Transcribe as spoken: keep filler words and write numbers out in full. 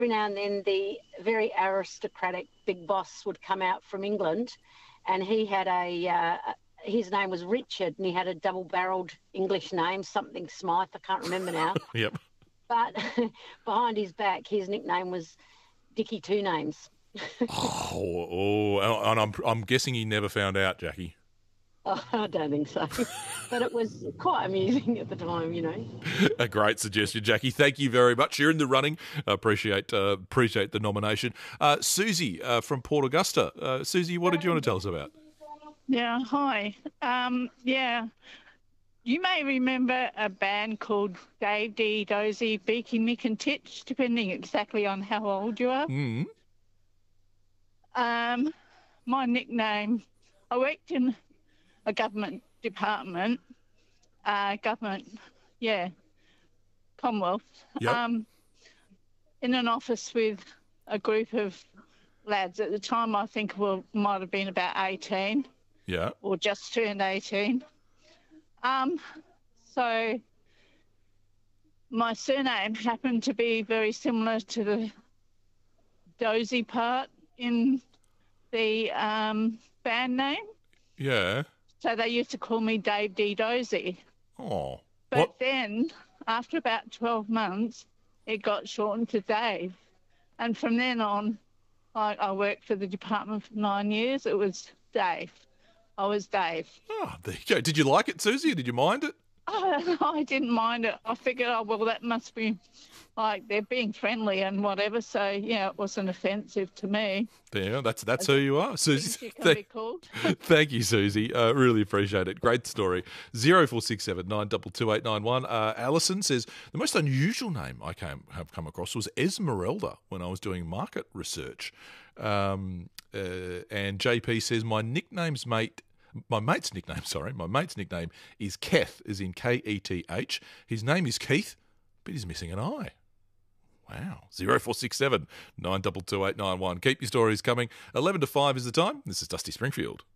every now and then the very aristocratic big boss would come out from England, and he had a, uh, his name was Richard, and he had a double-barrelled English name, something Smythe, I can't remember now. Yep. But behind his back, his nickname was Dickie Two Names. oh, oh, and I'm, I'm guessing he never found out, Jackie. Oh, I don't think so. But it was quite amusing at the time, you know. A great suggestion, Jackie. Thank you very much. You're in the running. I appreciate uh, appreciate the nomination. Uh, Susie uh, from Port Augusta. Uh, Susie, what did you want to tell us about? Yeah, hi. Um, yeah, you may remember a band called Dave, Dee, Dozy, Beaky, Mick and Titch, depending exactly on how old you are. Mm. Um, my nickname, I worked in a government department, uh, government, yeah, Commonwealth, Yep. um, in an office with a group of lads. At the time, I think we might have been about eighteen. Yeah. Or just turned eighteen. Um, so my surname happened to be very similar to the Dozy part in the um, band name. Yeah. So they used to call me Dave D. Dozy. Oh. But What? then, after about twelve months, it got shortened to Dave. And from then on, I, I worked for the department for nine years. It was Dave. I was Dave. Oh, there you go. Did you like it, Susie? Did you mind it? I, I didn't mind it. I figured, oh, well, that must be like they're being friendly and whatever. So, yeah, it wasn't offensive to me. Yeah, that's that's who you are, Susie. You can be called. Thank you, Susie. Uh, really appreciate it. Great story. Zero four six seven nine two two eight nine one. Uh, Alison says the most unusual name I came have come across was Esmeralda when I was doing market research. Um, uh, and J P says my nickname's mate. My mate's nickname, sorry, my mate's nickname is Keth, as in K E T H. His name is Keith, but he's missing an I. Wow. Zero four six seven nine two two eight nine one. Keep your stories coming. Eleven to five is the time. This is Dusty Springfield.